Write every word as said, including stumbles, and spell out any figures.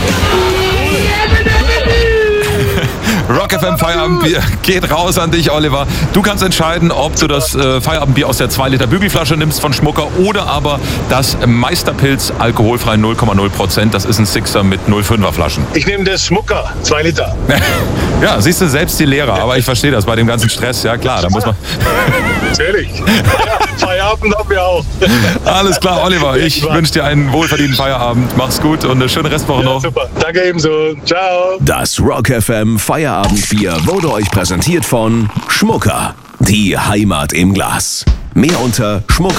Rock F M Feierabendbier geht raus an dich, Oliver. Du kannst entscheiden, ob du das äh, Feierabendbier aus der zwei Liter Bügelflasche nimmst von Schmucker oder aber das Meisterpilz alkoholfrei null Komma null Prozent. Das ist ein Sixer mit null Komma fünfer Flaschen. Ich nehme das Schmucker, zwei Liter. Ja, siehst du, selbst die Lehrer. Aber ich verstehe das bei dem ganzen Stress. Ja, klar, da muss man... Natürlich. Feierabend haben wir auch. Alles klar, Oliver. Ich wünsche dir einen wohlverdienten Feierabend. Mach's gut und eine schöne Restwoche noch. Ja, super. Danke ebenso. Ciao. Das Rock F M Feierabendbier wurde euch präsentiert von Schmucker. Die Heimat im Glas. Mehr unter schmucker